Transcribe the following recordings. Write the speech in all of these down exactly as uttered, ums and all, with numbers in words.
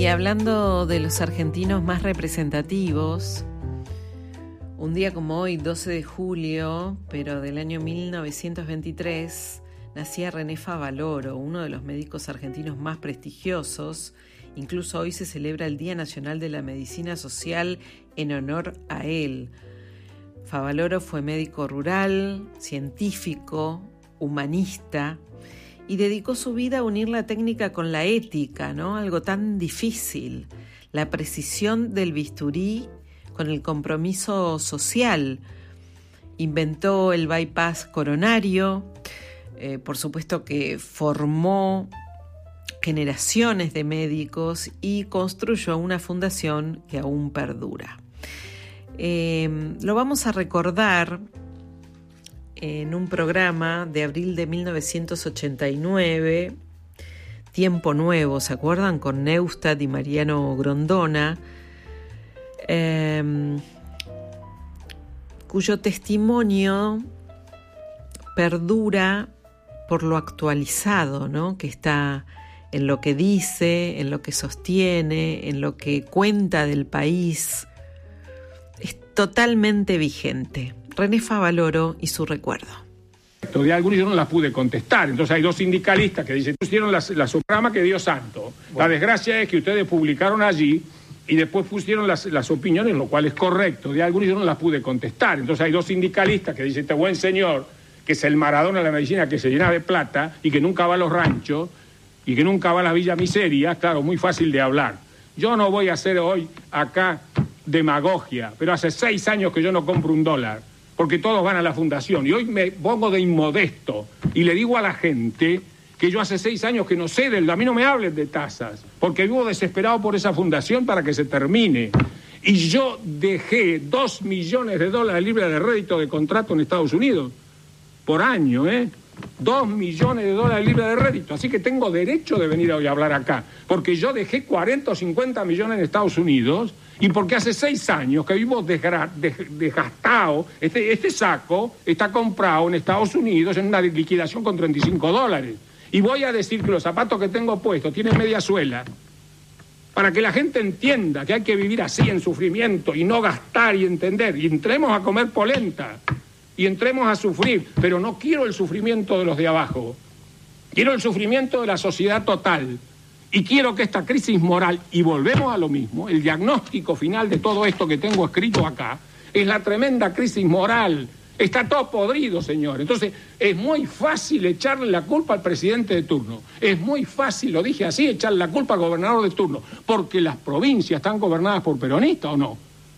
Y hablando de los argentinos más representativos, un día como hoy, doce de julio, pero del año mil novecientos veintitrés, nacía René Favaloro, uno de los médicos argentinos más prestigiosos. Incluso hoy se celebra el Día Nacional de la Medicina Social en honor a él. Favaloro fue médico rural, científico, humanista, y dedicó su vida a unir la técnica con la ética, ¿no? Algo tan difícil, la precisión del bisturí con el compromiso social. Inventó el bypass coronario, eh, por supuesto que formó generaciones de médicos y construyó una fundación que aún perdura. Eh, lo vamos a recordar en un programa de abril de mil novecientos ochenta y nueve, Tiempo Nuevo, ¿se acuerdan? Con Neustadt y Mariano Grondona, eh, cuyo testimonio perdura por lo actualizado, ¿no? Que está en lo que dice, en lo que sostiene, en lo que cuenta del país. Es totalmente vigente. René Favaloro y su recuerdo. De algunos yo no las pude contestar, entonces hay dos sindicalistas que dicen, pusieron la, la programa que Dios santo. Bueno. La desgracia es que ustedes publicaron allí y después pusieron las, las opiniones, lo cual es correcto. De algunos yo no las pude contestar, entonces hay dos sindicalistas que dicen, este buen señor, que es el Maradona de la medicina, que se llena de plata y que nunca va a los ranchos y que nunca va a la Villa Miseria, claro, muy fácil de hablar. Yo no voy a hacer hoy acá demagogia, pero hace seis años que yo no compro un dólar, porque todos van a la fundación, y hoy me pongo de inmodesto, y le digo a la gente que yo hace seis años que no sé del... A mí no me hablen de tasas, porque vivo desesperado por esa fundación para que se termine. Y yo dejé dos millones de dólares libres de rédito de contrato en Estados Unidos, por año, ¿eh? Dos millones de dólares libres de rédito, así que tengo derecho de venir hoy a hablar acá, porque yo dejé cuarenta o cincuenta millones en Estados Unidos, y porque hace seis años que vivo desgra- desgastado, este, este saco está comprado en Estados Unidos en una liquidación con treinta y cinco dólares. Y voy a decir que los zapatos que tengo puestos tienen media suela, para que la gente entienda que hay que vivir así en sufrimiento y no gastar y entender. Y entremos a comer polenta y entremos a sufrir, pero no quiero el sufrimiento de los de abajo, quiero el sufrimiento de la sociedad total. Y quiero que esta crisis moral, y volvemos a lo mismo, el diagnóstico final de todo esto que tengo escrito acá, es la tremenda crisis moral. Está todo podrido, señor. Entonces, es muy fácil echarle la culpa al presidente de turno. Es muy fácil, lo dije así, echarle la culpa al gobernador de turno, porque las provincias están gobernadas por peronistas, ¿o no?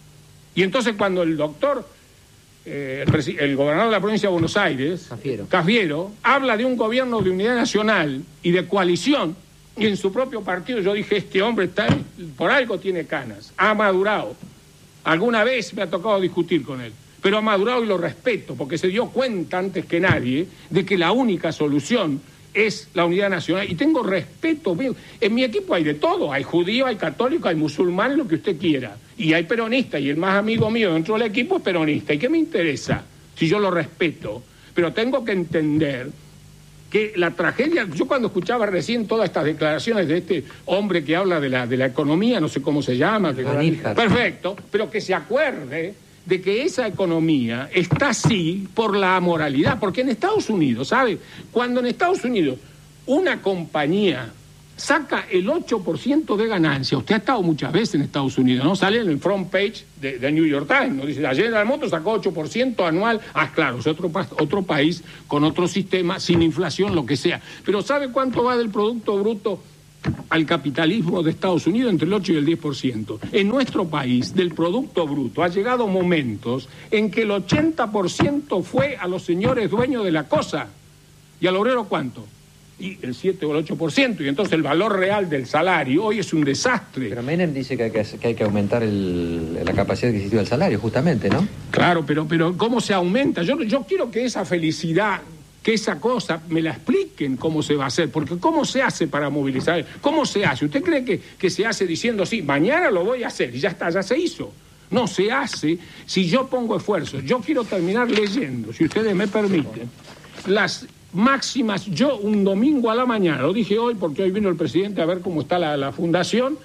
Y entonces cuando el doctor, eh, el, el gobernador de la provincia de Buenos Aires, Cafiero. Cafiero, habla de un gobierno de unidad nacional y de coalición, y en su propio partido yo dije, este hombre está, por algo tiene canas, ha madurado. Alguna vez me ha tocado discutir con él, pero ha madurado y lo respeto, porque se dio cuenta antes que nadie de que la única solución es la unidad nacional. Y tengo respeto, en mi equipo hay de todo, hay judíos, hay católicos, hay musulmanes, lo que usted quiera. Y hay peronistas, y el más amigo mío dentro del equipo es peronista. ¿Y qué me interesa si yo lo respeto? Pero tengo que entender que la tragedia, yo cuando escuchaba recién todas estas declaraciones de este hombre que habla de la, de la economía, no sé cómo se llama, que, perfecto, pero que se acuerde de que esa economía está así por la amoralidad, porque en Estados Unidos, ¿sabe? Cuando en Estados Unidos una compañía saca el ocho por ciento de ganancia, usted ha estado muchas veces en Estados Unidos, ¿no? Sale en el front page de, de New York Times, ¿no? Dice, la General Motors sacó ocho por ciento anual, ah, claro, es otro, otro país con otro sistema, sin inflación, lo que sea. Pero ¿sabe cuánto va del Producto Bruto al capitalismo de Estados Unidos? Entre el ocho y el diez por ciento. En nuestro país, del Producto Bruto, ha llegado momentos en que el ochenta por ciento fue a los señores dueños de la cosa. ¿Y al obrero cuánto? Y el siete o el ocho por ciento, y entonces el valor real del salario hoy es un desastre. Pero Menem dice que hay que, que, hay que aumentar el, la capacidad adquisitiva del salario, justamente, ¿no? Claro, pero, pero ¿cómo se aumenta? Yo, yo quiero que esa felicidad, que esa cosa, me la expliquen cómo se va a hacer, porque ¿cómo se hace para movilizar? ¿Cómo se hace? ¿Usted cree que, que se hace diciendo, sí, mañana lo voy a hacer, y ya está, ya se hizo? No, se hace si yo pongo esfuerzo. Yo quiero terminar leyendo, si ustedes me permiten, las máximas. Yo un domingo a la mañana, lo dije hoy porque hoy vino el presidente a ver cómo está la, la fundación,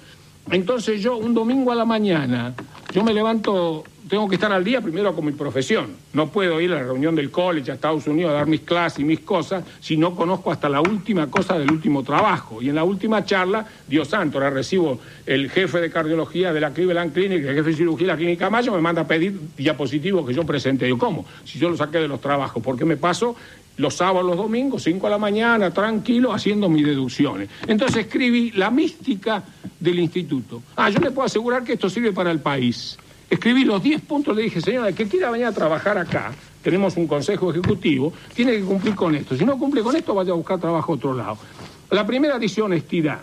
Entonces yo, un domingo a la mañana, yo me levanto, tengo que estar al día primero con mi profesión. No puedo ir a la reunión del college a Estados Unidos a dar mis clases y mis cosas si no conozco hasta la última cosa del último trabajo. Y en la última charla, Dios santo, ahora recibo el jefe de cardiología de la Cleveland Clinic, el jefe de cirugía de la Clínica Mayo, me manda a pedir diapositivos que yo presenté. Yo, ¿cómo? Si yo lo saqué de los trabajos, ¿por qué me paso los sábados, los domingos, cinco a la mañana, tranquilo, haciendo mis deducciones? Entonces escribí la mística del instituto. Ah, yo le puedo asegurar que esto sirve para el país. Escribí los diez puntos, le dije, señora, el que quiera venir a trabajar acá, tenemos un consejo ejecutivo, tiene que cumplir con esto. Si no cumple con esto, vaya a buscar trabajo a otro lado. La primera dice honestidad.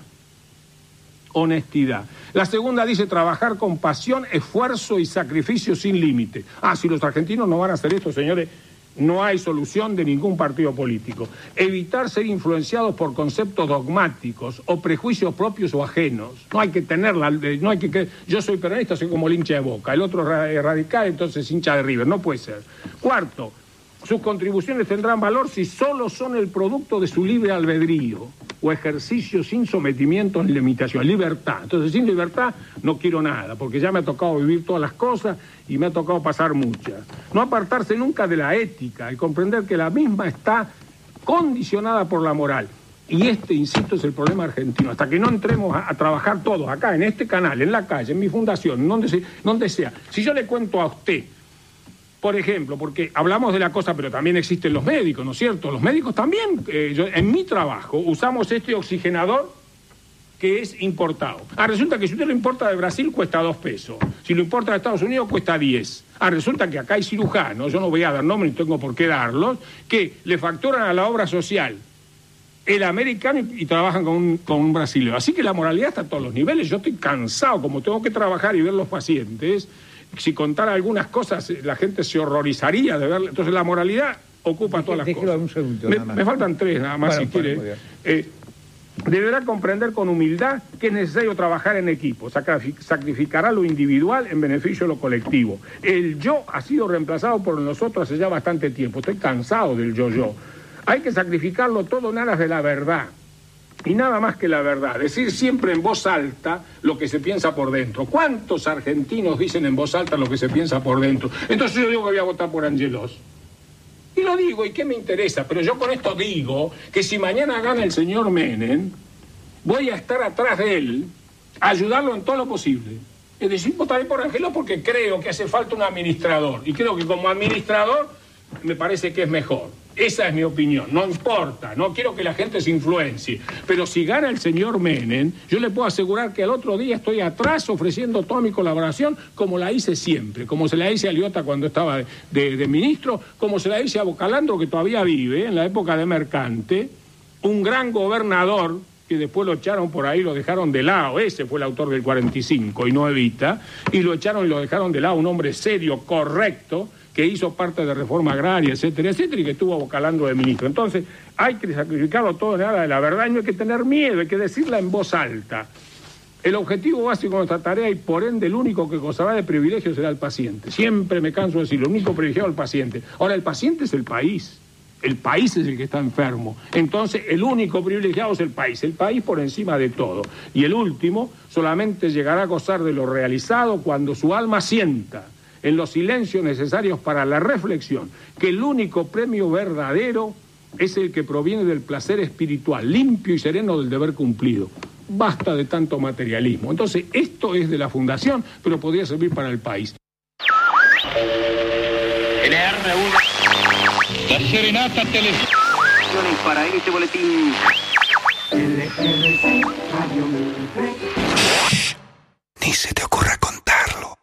Honestidad. La segunda dice trabajar con pasión, esfuerzo y sacrificio sin límite. Ah, si los argentinos no van a hacer esto, señores, no hay solución de ningún partido político. Evitar ser influenciados por conceptos dogmáticos o prejuicios propios o ajenos. No hay que tenerla, no hay que creer. Yo soy peronista, soy como el hincha de Boca. El otro es radical, entonces hincha de River. No puede ser. Cuarto, sus contribuciones tendrán valor si solo son el producto de su libre albedrío o ejercicio sin sometimiento ni limitación. Libertad. Entonces, sin libertad no quiero nada, porque ya me ha tocado vivir todas las cosas y me ha tocado pasar muchas. No apartarse nunca de la ética y comprender que la misma está condicionada por la moral. Y este, insisto, es el problema argentino. Hasta que no entremos a, a trabajar todos acá, en este canal, en la calle, en mi fundación, en donde, se, donde sea. Si yo le cuento a usted, por ejemplo, porque hablamos de la cosa, pero también existen los médicos, ¿no es cierto? Los médicos también, eh, yo, en mi trabajo, usamos este oxigenador que es importado. Ah, resulta que si usted lo importa de Brasil cuesta dos pesos. Si lo importa de Estados Unidos cuesta diez. Ah, resulta que acá hay cirujanos, yo no voy a dar nombres ni tengo por qué darlos, que le facturan a la obra social el americano y, y trabajan con un, con un brasileño. Así que la moralidad está a todos los niveles. Yo estoy cansado, como tengo que trabajar y ver los pacientes. Si contara algunas cosas, la gente se horrorizaría de verla. Entonces la moralidad ocupa todas las cosas. Un segundo, me, nada más. me faltan tres nada más, Bueno, si bueno, quiere. Eh, deberá comprender con humildad que es necesario trabajar en equipo. Sacrific- sacrificará lo individual en beneficio de lo colectivo. El yo ha sido reemplazado por nosotros hace ya bastante tiempo. Estoy cansado del yo-yo. Hay que sacrificarlo todo en aras de la verdad. Y nada más que la verdad, decir siempre en voz alta lo que se piensa por dentro. ¿Cuántos argentinos dicen en voz alta lo que se piensa por dentro? Entonces yo digo que voy a votar por Angelos. Y lo digo, ¿y qué me interesa? Pero yo con esto digo que si mañana gana el señor Menem, voy a estar atrás de él, a ayudarlo en todo lo posible. Es decir, votaré por Angelos porque creo que hace falta un administrador. Y creo que como administrador me parece que es mejor. Esa es mi opinión, no importa, no quiero que la gente se influencie, pero si gana el señor Menem, yo le puedo asegurar que al otro día estoy atrás ofreciendo toda mi colaboración, como la hice siempre, como se la hice a Liotta cuando estaba de, de, de ministro, como se la hice a Bocalandro, que todavía vive, en la época de Mercante, un gran gobernador, que después lo echaron por ahí, lo dejaron de lado, ese fue el autor del cuarenta y cinco, y no Evita, y lo echaron y lo dejaron de lado, un hombre serio, correcto, que hizo parte de reforma agraria, etcétera, etcétera, y que estuvo Bocalandro de ministro. Entonces, hay que sacrificarlo todo en aras de la verdad, y no hay que tener miedo, hay que decirla en voz alta. El objetivo básico de nuestra tarea, y por ende el único que gozará de privilegios, será el paciente. Siempre me canso de decirlo, el único privilegiado es el paciente. Ahora, el paciente es el país. El país es el que está enfermo. Entonces, el único privilegiado es el país. El país por encima de todo. Y el último solamente llegará a gozar de lo realizado cuando su alma sienta, en los silencios necesarios para la reflexión, que el único premio verdadero es el que proviene del placer espiritual, limpio y sereno del deber cumplido. Basta de tanto materialismo. Entonces, esto es de la Fundación, pero podría servir para el país. La serenata televisiva. Para este boletín. Ni se te ocurra contarlo.